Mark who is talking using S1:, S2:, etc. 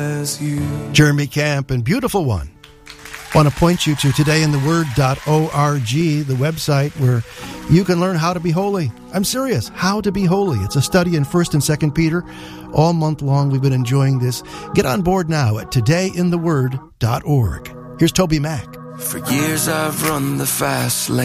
S1: Jeremy Camp and Beautiful One. I want to point you to todayintheword.org, the website where you can learn how to be holy. I'm serious, how to be holy. It's a study in 1st and 2nd Peter. All month long we've been enjoying this. Get on board now at todayintheword.org. Here's Toby Mac.
S2: For years I've run the fast lane.